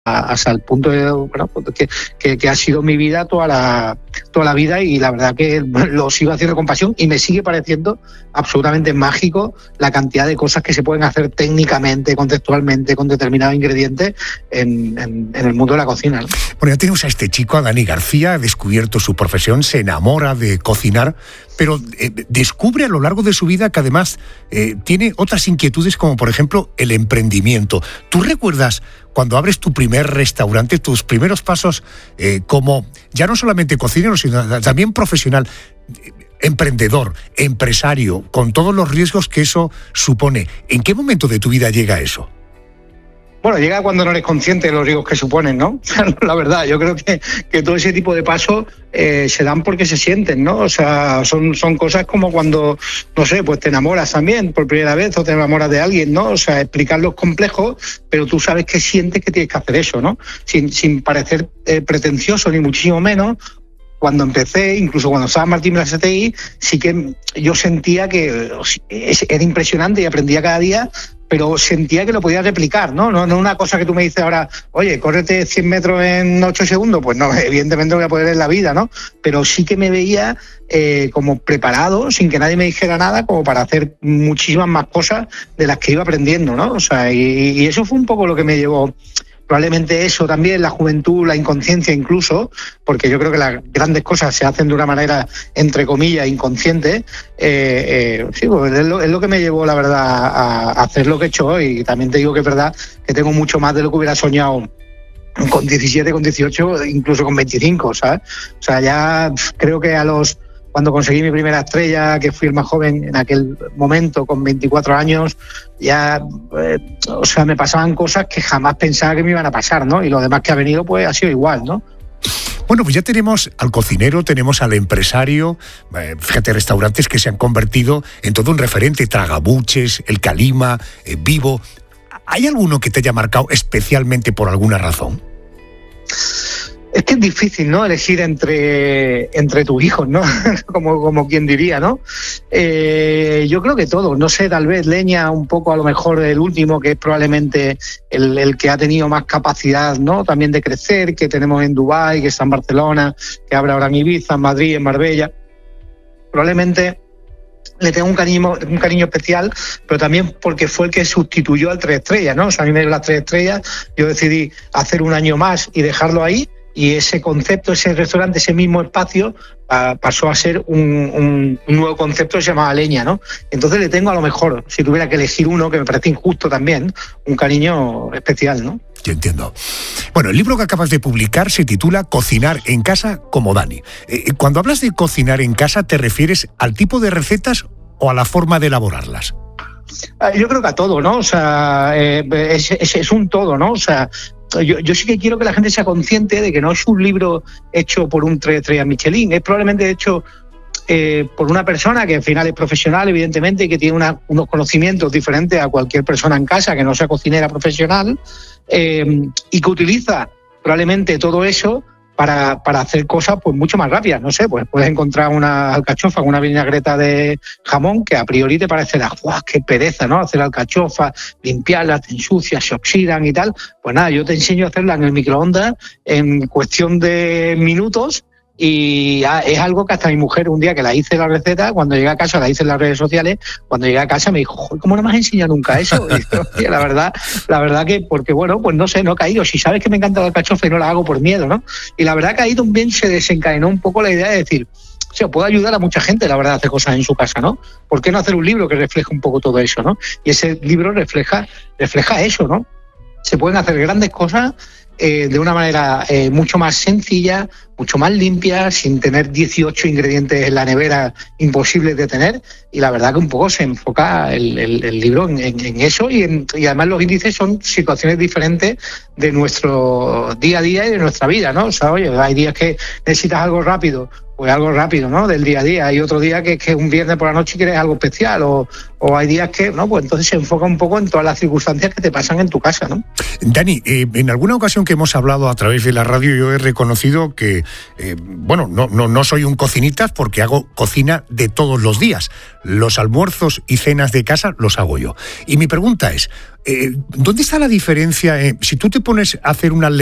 hasta el punto de, bueno, que ha sido mi vida toda la vida, y la verdad que lo sigo haciendo con pasión, y me sigue pareciendo absolutamente mágico la cantidad de cosas que se pueden hacer técnicamente, contextualmente, con determinados ingredientes en el mundo de la cocina, ¿no? Bueno, ya tenemos a este chico, a Dani García, ha descubierto su profesión, se enamora de cocinar, pero descubre a lo largo de su vida que además tiene otras inquietudes, como por ejemplo el emprendimiento. ¿Tú recuerdas cuando abres tu primer restaurante, tus primeros pasos como ya no solamente cocinero, sino también profesional, emprendedor, empresario, con todos los riesgos que eso supone? ¿En qué momento de tu vida llega eso? Bueno, llega cuando no eres consciente de los riesgos que suponen, ¿no? La verdad, yo creo que todo ese tipo de pasos se dan porque se sienten, ¿no? O sea, son cosas como cuando, no sé, pues te enamoras también por primera vez, o te enamoras de alguien, ¿no? O sea, explicarlo es complejo, pero tú sabes que sientes que tienes que hacer eso, ¿no? Sin parecer pretencioso, ni muchísimo menos. Cuando empecé, incluso cuando estaba en Martín Blas STI, sí que yo sentía que era impresionante y aprendía cada día, pero sentía que lo podía replicar, ¿no? No una cosa que tú me dices ahora, oye, córrete 100 metros en 8 segundos. Pues no, evidentemente no voy a poder en la vida, ¿no? Pero sí que me veía como preparado, sin que nadie me dijera nada, como para hacer muchísimas más cosas de las que iba aprendiendo, ¿no? O sea, y eso fue un poco lo que me llevó. Probablemente eso también, la juventud, la inconsciencia incluso, porque yo creo que las grandes cosas se hacen de una manera, entre comillas, inconsciente. Sí, pues es lo que me llevó, la verdad, a hacer lo que he hecho hoy. Y también te digo que es verdad que tengo mucho más de lo que hubiera soñado con 17, con 18, incluso con 25, ¿sabes? O sea, ya creo que cuando conseguí mi primera estrella, que fui el más joven en aquel momento, con 24 años, ya, o sea, me pasaban cosas que jamás pensaba que me iban a pasar, ¿no? Y lo demás que ha venido, pues, ha sido igual, ¿no? Bueno, pues ya tenemos al cocinero, tenemos al empresario, fíjate, restaurantes que se han convertido en todo un referente, Tragabuches, El Calima, Vivo. ¿Hay alguno que te haya marcado especialmente por alguna razón? Es que es difícil, ¿no?, elegir entre tus hijos, ¿no? como quien diría, ¿no? Yo creo que todos, no sé, tal vez Leña un poco, a lo mejor el último, que es probablemente el que ha tenido más capacidad, ¿no?, también de crecer, que tenemos en Dubái, que está en Barcelona, que abre ahora en Ibiza, en Madrid, en Marbella. Probablemente le tengo un cariño especial, pero también porque fue el que sustituyó al 3 estrellas, ¿no? O sea, a mí me dio las 3 estrellas, yo decidí hacer un año más y dejarlo ahí, y ese concepto, ese restaurante, ese mismo espacio pasó a ser un nuevo concepto que se llamaba Leña, ¿no? Entonces le tengo, a lo mejor, si tuviera que elegir uno, que me parece injusto también, un cariño especial, ¿no? Yo entiendo. Bueno, el libro que acabas de publicar se titula Cocinar en casa como Dani. Cuando hablas de cocinar en casa, ¿te refieres al tipo de recetas o a la forma de elaborarlas? Yo creo que a todo, ¿no? O sea, es un todo, ¿no? O sea, yo sí que quiero que la gente sea consciente de que no es un libro hecho por un 3 estrellas Michelin, es probablemente hecho por una persona que al final es profesional, evidentemente, y que tiene unos conocimientos diferentes a cualquier persona en casa que no sea cocinera profesional, y que utiliza probablemente todo eso para hacer cosas pues mucho más rápidas. No sé, pues puedes encontrar una alcachofa con una vinagreta de jamón que a priori te parecerá, ¡guau, qué pereza!, ¿no? Hacer alcachofa, limpiarlas, te ensucias, se oxidan y tal. Pues nada, yo te enseño a hacerla en el microondas en cuestión de minutos. Y es algo que hasta mi mujer, un día que la hice la receta, cuando llegué a casa, la hice en las redes sociales, cuando llegué a casa me dijo, ¿cómo no me has enseñado nunca eso? Y la verdad que, porque bueno, pues no sé, no he caído. Si sabes que me encanta la alcachofa y no la hago por miedo, ¿no? Y la verdad que ahí también se desencadenó un poco la idea de decir, o sea, puedo ayudar a mucha gente, la verdad, a hacer cosas en su casa, ¿no? ¿Por qué no hacer un libro que refleje un poco todo eso, ¿no? Y ese libro refleja eso, ¿no? Se pueden hacer grandes cosas de una manera mucho más sencilla, mucho más limpia, sin tener 18 ingredientes en la nevera imposibles de tener. Y la verdad que un poco se enfoca el libro en eso, y además los índices son situaciones diferentes de nuestro día a día y de nuestra vida, ¿no? O sea, oye, hay días que necesitas algo rápido, pues algo rápido, ¿no? Del día a día. Hay otro día que un viernes por la noche quieres algo especial, o hay días que, ¿no? Pues entonces se enfoca un poco en todas las circunstancias que te pasan en tu casa, ¿no? Dani, en alguna ocasión que hemos hablado a través de la radio, yo he reconocido que, no soy un cocinitas porque hago cocina de todos los días. Los almuerzos y cenas de casa los hago yo. Y mi pregunta es, ¿dónde está la diferencia? Si tú te pones a hacer una